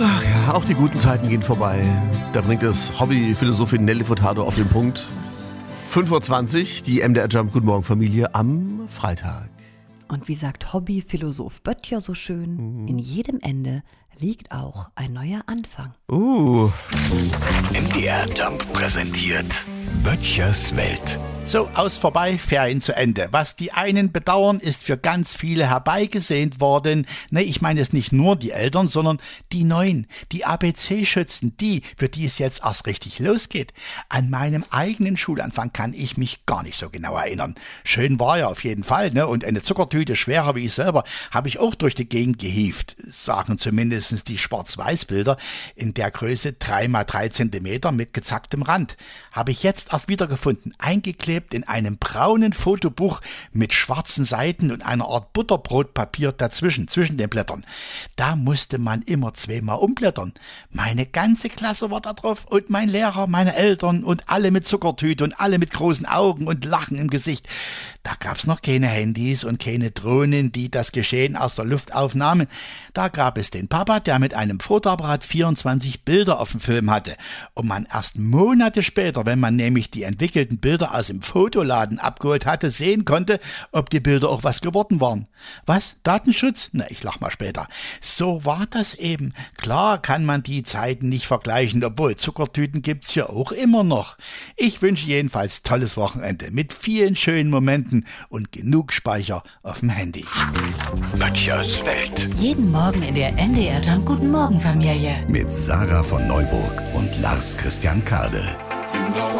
Ach ja, auch die guten Zeiten gehen vorbei. Da bringt es Hobbyphilosophin Nelly Furtado auf den Punkt. 5:20 Uhr, die MDR Jump Guten Morgen Familie am Freitag. Und wie sagt Hobbyphilosoph Böttcher so schön, in jedem Ende liegt auch ein neuer Anfang. MDR Jump präsentiert Böttchers Welt. So, aus vorbei, Ferien zu Ende. Was die einen bedauern, ist für ganz viele herbeigesehnt worden. Ne, ich meine jetzt nicht nur die Eltern, sondern die Neuen, die ABC-Schützen, die, für die es jetzt erst richtig losgeht. An meinem eigenen Schulanfang kann ich mich gar nicht so genau erinnern. Schön war ja auf jeden Fall, ne? Und eine Zuckertüte, schwerer wie ich selber, habe ich auch durch die Gegend gehievt. Sagen zumindest die Schwarz-Weiß-Bilder in der Größe 3x3 Zentimeter mit gezacktem Rand. Habe ich jetzt erst wiedergefunden, eingeklebt in einem braunen Fotobuch mit schwarzen Seiten und einer Art Butterbrotpapier dazwischen, zwischen den Blättern. Da musste man immer zweimal umblättern. Meine ganze Klasse war da drauf und mein Lehrer, meine Eltern und alle mit Zuckertüte und alle mit großen Augen und Lachen im Gesicht. Da gab's noch keine Handys und keine Drohnen, die das Geschehen aus der Luft aufnahmen. Da gab es den Papa, der mit einem Fotoapparat 24 Bilder auf dem Film hatte. Und man erst Monate später, wenn man nämlich die entwickelten Bilder aus dem Fotoladen abgeholt hatte, sehen konnte, ob die Bilder auch was geworden waren. Was? Datenschutz? Na, ich lach mal später. So war das eben. Klar kann man die Zeiten nicht vergleichen, obwohl Zuckertüten gibt's ja auch immer noch. Ich wünsche jedenfalls tolles Wochenende mit vielen schönen Momenten und genug Speicher auf dem Handy. Böttchers Welt. Jeden Morgen in der MDR Jump Guten Morgen Familie. Mit Sarah von Neuburg und Lars Christian Kade.